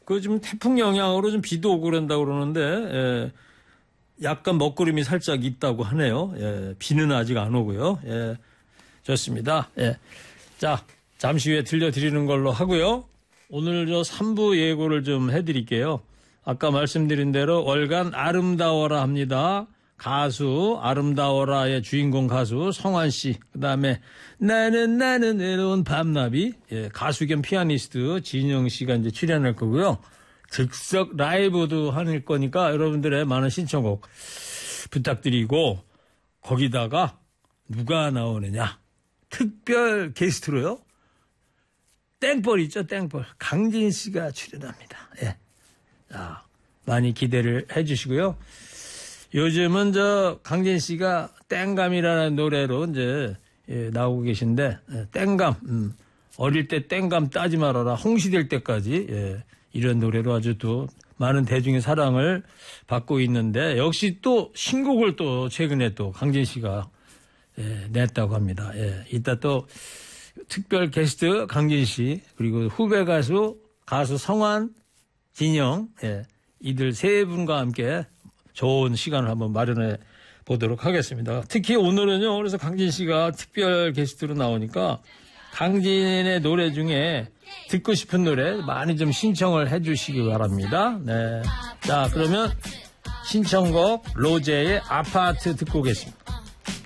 그 지금 태풍 영향으로 좀 비도 오고 그런다고 그러는데, 예, 약간 먹구름이 살짝 있다고 하네요. 예, 비는 아직 안 오고요. 예, 좋습니다. 예. 자, 잠시 후에 들려드리는 걸로 하고요. 오늘 저 3부 예고를 좀 해드릴게요. 아까 말씀드린 대로 월간 아름다워라 합니다. 가수 아름다워라의 주인공 가수 성환 씨, 그다음에 나는 외로운 밤나비, 예, 가수 겸 피아니스트 진영 씨가 이제 출연할 거고요. 즉석 라이브도 할 거니까 여러분들의 많은 신청곡 부탁드리고, 거기다가 누가 나오느냐, 특별 게스트로요, 땡벌 있죠, 땡벌 강진 씨가 출연합니다. 예, 자, 많이 기대를 해주시고요. 요즘은 저 강진 씨가 땡감이라는 노래로 이제, 예, 나오고 계신데, 예, 땡감, 어릴 때 땡감 따지 말아라, 홍시될 때까지, 예, 이런 노래로 아주 또 많은 대중의 사랑을 받고 있는데, 역시 또 신곡을 또 최근에 또 강진 씨가, 예, 냈다고 합니다. 예, 이따 또 특별 게스트 강진 씨, 그리고 후배 가수 성환, 진영, 예, 이들 세 분과 함께 좋은 시간을 한번 마련해 보도록 하겠습니다. 특히 오늘은요, 그래서 강진 씨가 특별 게스트로 나오니까 강진의 노래 중에 듣고 싶은 노래 많이 좀 신청을 해 주시기 바랍니다. 네. 자, 그러면 신청곡 로제의 아파트 듣고 오겠습니다.